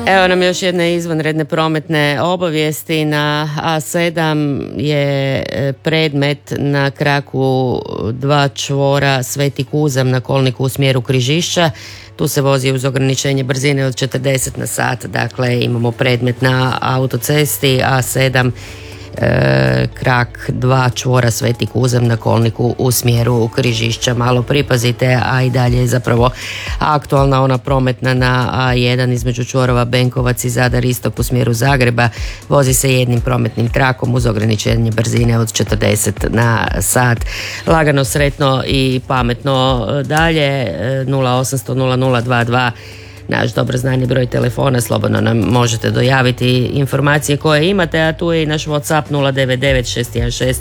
Evo nam još jedne izvanredne prometne obavijesti. Na A7 je predmet na kraku 2 čvora Sveti Kuzam na kolniku u smjeru Križišća. Tu se vozi uz ograničenje brzine od 40 na sat. Dakle, imamo predmet na autocesti A7 krak 2 čvora Sveti Kuzam na kolniku u smjeru Križišća. Malo pripazite, a i dalje je zapravo aktualna ona prometna na A1 između čvorova Benkovac i Zadar istok u smjeru Zagreba. Vozi se jednim prometnim trakom uz ograničenje brzine od 40 na sat. Lagano, sretno i pametno dalje. 0800 0022 naš dobro znani broj telefona, slobodno nam možete dojaviti informacije koje imate, a tu je i naš WhatsApp 099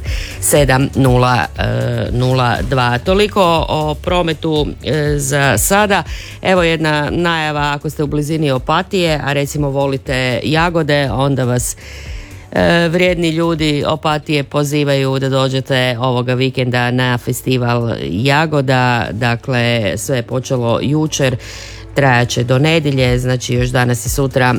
616 7002. Toliko o prometu za sada. Evo jedna najava, ako ste u blizini Opatije, a recimo volite jagode, onda vas vrijedni ljudi Opatije pozivaju da dođete ovoga vikenda na festival jagoda. Dakle, sve je počelo jučer, trajaće do nedjelje, znači još danas i sutra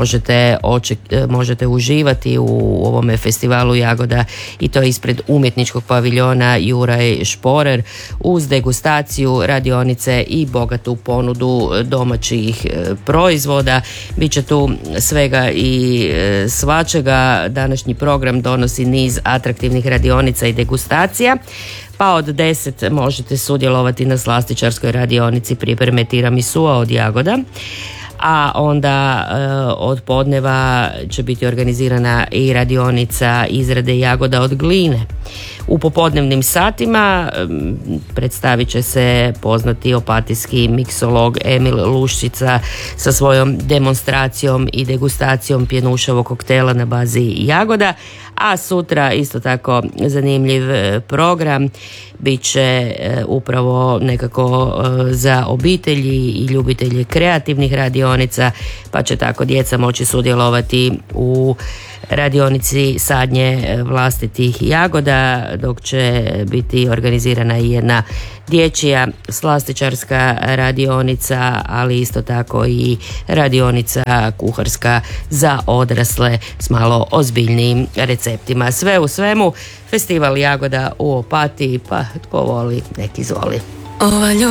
možete uživati u ovome festivalu jagoda, i to ispred umjetničkog paviljona Juraj Šporer, uz degustaciju, radionice i bogatu ponudu domaćih proizvoda. Biće tu svega i svačega. Današnji program donosi niz atraktivnih radionica i degustacija. Pa od 10 možete sudjelovati na slastičarskoj radionici pripreme tiramisua od jagoda, a onda od podneva će biti organizirana i radionica izrade jagoda od gline. U popodnevnim satima predstavit će se poznati opatijski miksolog Emil Luščica sa svojom demonstracijom i degustacijom pjenušavog koktela na bazi jagoda, a sutra isto tako zanimljiv program. Biće upravo nekako za obitelji i ljubitelje kreativnih radionica, pa će tako djeca moći sudjelovati u radionici sadnje vlastitih jagoda, dok će biti organizirana i jedna dječja slastičarska radionica, ali isto tako i radionica kuharska za odrasle s malo ozbiljnijim receptima. Sve u svemu, festival jagoda u Opatiji, pa tko voli, nek izvoli.